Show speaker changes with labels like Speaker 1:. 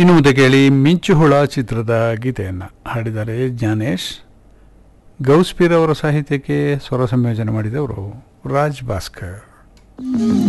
Speaker 1: ಇನ್ನು ಮುಂದೆ ಕೇಳಿ ಮಿಂಚುಹುಳ ಚಿತ್ರದ ಗೀತೆಯನ್ನು ಹಾಡಿದ್ದಾರೆ ಜ್ಞಾನೇಶ್. ಗೌಸ್ಪೀರ್ ಅವರ ಸಾಹಿತ್ಯಕ್ಕೆ ಸ್ವರ ಸಂಯೋಜನೆ ಮಾಡಿದವರು ರಾಜ್ ಭಾಸ್ಕರ್.